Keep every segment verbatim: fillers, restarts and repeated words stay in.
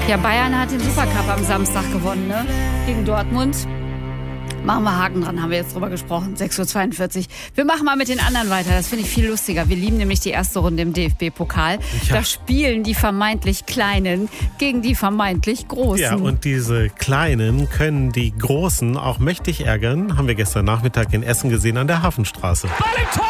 Ja, Bayern hat den Supercup am Samstag gewonnen, ne? Gegen Dortmund. Machen wir Haken dran, haben wir jetzt drüber gesprochen. sechs Uhr zweiundvierzig. Wir machen mal mit den anderen weiter. Das finde ich viel lustiger. Wir lieben nämlich die erste Runde im D F B-Pokal. Ja. Da spielen die vermeintlich Kleinen gegen die vermeintlich Großen. Ja, und diese Kleinen können die Großen auch mächtig ärgern. Haben wir gestern Nachmittag in Essen gesehen an der Hafenstraße. Ball im Tor!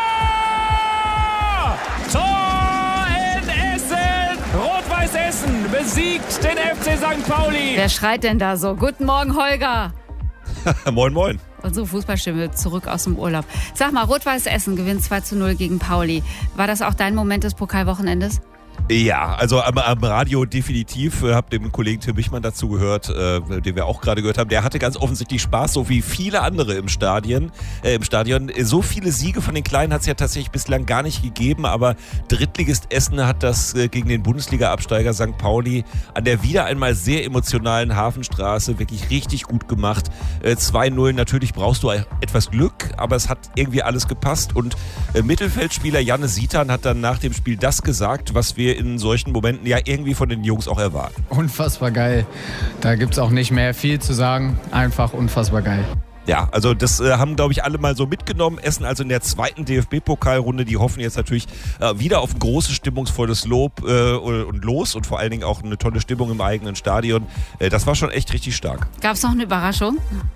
Tor in Essen! Rot-Weiß Essen besiegt den F C Sankt Pauli. Wer schreit denn da so? Guten Morgen, Holger. Moin, moin. Unsere Fußballstimme zurück aus dem Urlaub. Sag mal, Rot-Weiß Essen gewinnt zwei zu null gegen Pauli. War das auch dein Moment des Pokalwochenendes? Ja, also am, am Radio definitiv. Ich habe dem Kollegen Tim Wichmann dazu gehört, äh, den wir auch gerade gehört haben. Der hatte ganz offensichtlich Spaß, so wie viele andere im Stadion. Äh, im Stadion. So viele Siege von den Kleinen hat es ja tatsächlich bislang gar nicht gegeben, aber Drittligist Essen hat das äh, gegen den Bundesliga-Absteiger Sankt Pauli an der wieder einmal sehr emotionalen Hafenstraße wirklich richtig gut gemacht. Äh, zwei null, natürlich brauchst du etwas Glück, aber es hat irgendwie alles gepasst und äh, Mittelfeldspieler Janne Sietan hat dann nach dem Spiel das gesagt, was wir in solchen Momenten ja irgendwie von den Jungs auch erwarten. Unfassbar geil. Da gibt es auch nicht mehr viel zu sagen. Einfach unfassbar geil. Ja, also das äh, haben, glaube ich, alle mal so mitgenommen. Essen also in der zweiten D F B-Pokalrunde. Die hoffen jetzt natürlich äh, wieder auf ein großes, stimmungsvolles Lob äh, und Los und vor allen Dingen auch eine tolle Stimmung im eigenen Stadion. Äh, das war schon echt richtig stark. Gab es noch eine Überraschung?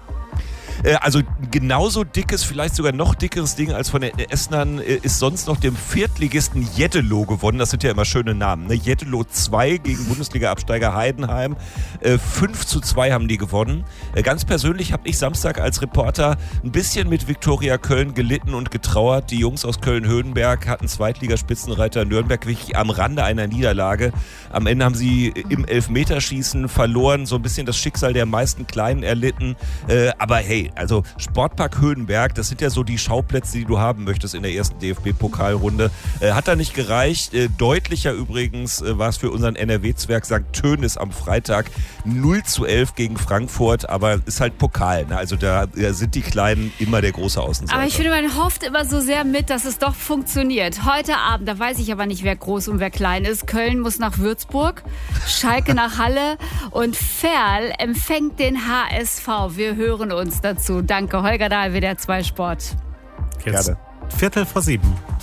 Also genauso dickes, vielleicht sogar noch dickeres Ding als von den Essenern ist sonst noch dem Viertligisten Jettelo gewonnen. Das sind ja immer schöne Namen. Ne? Jettelo zwei gegen Bundesliga-Absteiger Heidenheim. fünf zu zwei haben die gewonnen. Ganz persönlich habe ich Samstag als Reporter ein bisschen mit Viktoria Köln gelitten und getrauert. Die Jungs aus Köln-Höhenberg hatten Zweitligaspitzenreiter Nürnberg wirklich am Rande einer Niederlage. Am Ende haben sie im Elfmeterschießen verloren, so ein bisschen das Schicksal der meisten Kleinen erlitten. Aber hey, also Sportpark Höhenberg, das sind ja so die Schauplätze, die du haben möchtest in der ersten D F B-Pokalrunde. Äh, hat da nicht gereicht. Äh, deutlicher übrigens äh, war es für unseren N R W-Zwerg Sankt Tönis am Freitag null zu elf gegen Frankfurt, aber ist halt Pokal. Ne? Also da, da sind die Kleinen immer der große Außenseiter. Aber ich finde, man hofft immer so sehr mit, dass es doch funktioniert. Heute Abend, da weiß ich aber nicht, wer groß und wer klein ist. Köln muss nach Würzburg, Schalke nach Halle und Ferl empfängt den H S V. Wir hören uns dazu. Danke, Holger Dahl, W D R zwei Sport. Jetzt Viertel vor sieben.